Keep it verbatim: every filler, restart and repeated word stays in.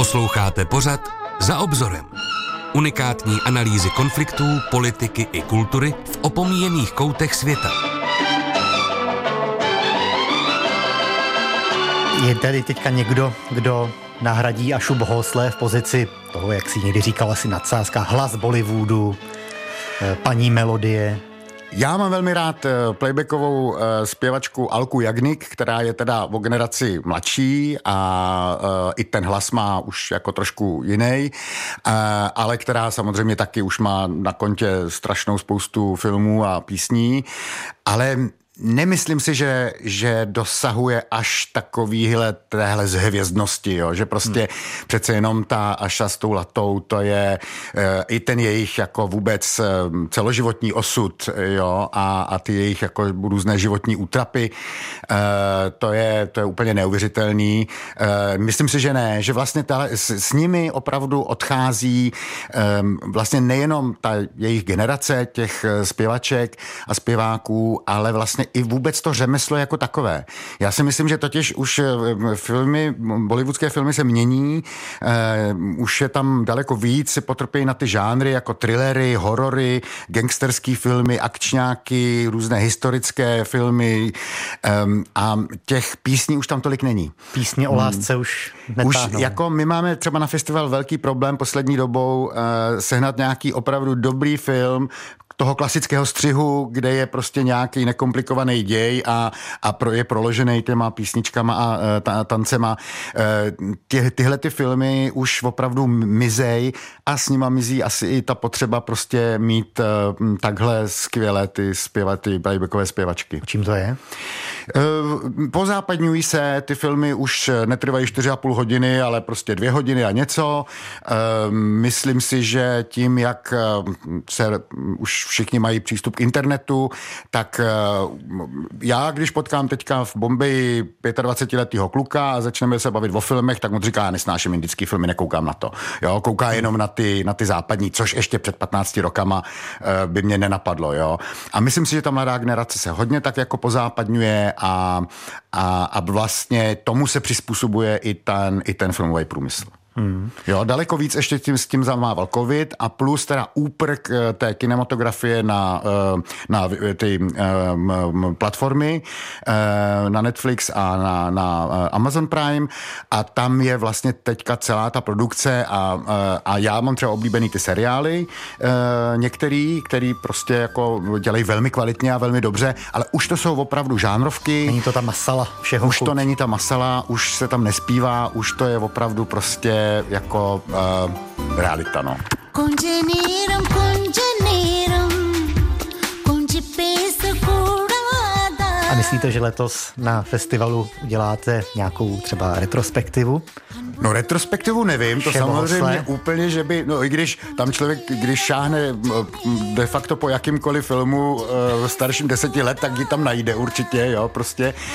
Posloucháte pořad Za obzorem. Unikátní analýzy konfliktů, politiky i kultury v opomíjených koutech světa. Je tady teďka někdo, kdo nahradí Ašu Bohosle v pozici toho, jak si někdy říkal, asi nadsázka, hlas Bollywoodu, paní melodie? Já mám velmi rád playbackovou zpěvačku Alku Jagnik, která je teda o generaci mladší a i ten hlas má už jako trošku jiný, ale která samozřejmě taky už má na kontě strašnou spoustu filmů a písní, ale nemyslím si, že, že dosahuje až takovýhle téhle zhvězdnosti, jo? Že prostě hmm. přece jenom ta Aša s tou Latou, to je e, i ten jejich jako vůbec e, celoživotní osud, jo? A, a ty jejich jako různé životní útrapy, e, to, je, to je úplně neuvěřitelný. E, myslím si, že ne, že vlastně ta, s, s nimi opravdu odchází e, vlastně nejenom ta jejich generace těch zpěvaček a zpěváků, ale vlastně i vůbec to řemeslo jako takové. Já si myslím, že totiž už filmy, bollywoodské filmy se mění, eh, už je tam daleko víc, se potrpějí na ty žánry jako thrillery, horory, gangsterský filmy, akčňáky, různé historické filmy eh, a těch písní už tam tolik není. Písně o lásce hmm. už netáhnou. Už jako my máme třeba na festival velký problém poslední dobou eh, sehnat nějaký opravdu dobrý film, toho klasického střihu, kde je prostě nějaký nekomplikovaný děj a, a pro, je proložený těma písničkama a ta, tancema. Ty, tyhle ty filmy už opravdu mizej a s nima mizí asi i ta potřeba prostě mít takhle skvělé ty zpěva, ty playbackové zpěvačky. A čím to je? Pozápadňují se, ty filmy už netrvají čtyři a půl hodiny, ale prostě dvě hodiny a něco. Myslím si, že tím, jak se už všichni mají přístup k internetu, tak já, když potkám teďka v Bombeji dvacetiletého kluka a začneme se bavit o filmech, tak mu říká, já nesnáším indický filmy, nekoukám na to. Jo, kouká jenom na ty, na ty západní, což ještě před patnácti rokama by mě nenapadlo. Jo. A myslím si, že ta mladá generace se hodně tak jako pozápadňuje a, a, a vlastně tomu se přizpůsobuje i ten, i ten filmový průmysl. Hmm. Jo, daleko víc ještě tím, s tím zamával covid a plus teda úprk té kinematografie na, na ty platformy, na Netflix a na, na Amazon Prime a tam je vlastně teďka celá ta produkce a, a já mám třeba oblíbený ty seriály některý, který prostě jako dělají velmi kvalitně a velmi dobře, ale už to jsou opravdu žánrovky. Není to ta masala všeho. Už to není ta masala, už se tam nespívá, už to je opravdu prostě jako uh, realita, no. A myslíte, že letos na festivalu uděláte nějakou třeba retrospektivu? No retrospektivu nevím, to Všeho samozřejmě osle. úplně, že by, no i když tam člověk, když šáhne de facto po jakýmkoliv filmu uh, starším deseti let, tak ji tam najde určitě, jo, prostě.